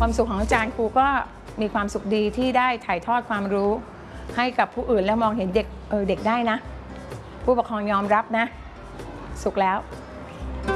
ความสุขของอาจารย์ครูก็มีความสุขดีที่ได้ถ่ายทอดความรู้ให้กับผู้อื่นแล้วมองเห็นเด็กเด็กได้นะผู้ปกครองยอมรับนะสุขแล้ว